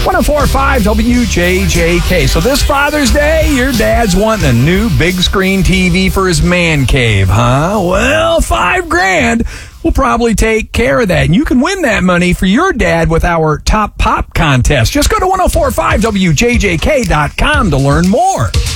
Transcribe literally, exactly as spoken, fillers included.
one oh four point five W J J K. So this Father's Day, your dad's wanting a new big screen T V for his man cave, huh? Well, five grand will probably take care of that. And you can win that money for your dad with our Top Pop contest. Just go to ten forty-five W J J K dot com to learn more.